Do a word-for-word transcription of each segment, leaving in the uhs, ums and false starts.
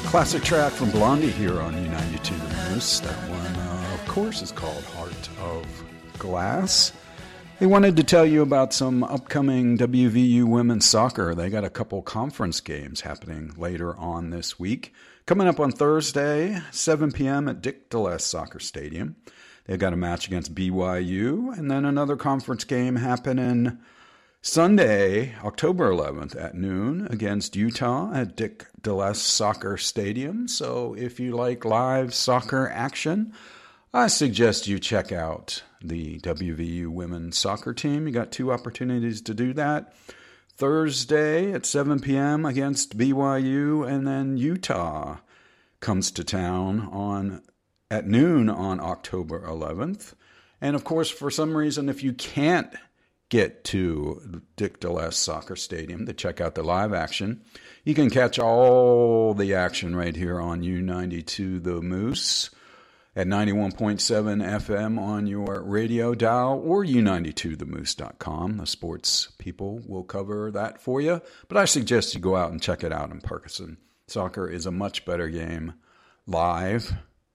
Classic track from Blondie here on U ninety-two The Moose. That one, uh, of course, is called Heart of Glass. They wanted to tell you about some upcoming W V U women's soccer. They got a couple conference games happening later on this week. Coming up on Thursday, seven p.m. at Dick DeLess Soccer Stadium. They've got a match against B Y U, and then another conference game happening Sunday, October eleventh at noon against Utah at Dick DeLess Soccer Stadium. So if you like live soccer action, I suggest you check out the W V U women's soccer team. You got two opportunities to do that. Thursday at seven p.m. against B Y U, and then Utah comes to town on at noon on October eleventh. And of course, for some reason, if you can't get to Dick DeLess Soccer Stadium to check out the live action, you can catch all the action right here on U ninety-two The Moose at ninety-one point seven F M on your radio dial or U ninety-two the moose dot com. The sports people will cover that for you, but I suggest you go out and check it out in Parkinson. Soccer is a much better game live.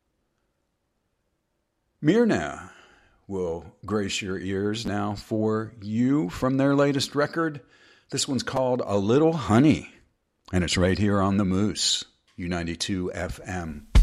Myrna will grace your ears now for you from their latest record. This one's called A Little Honey, and it's right here on The Moose, U ninety-two F M.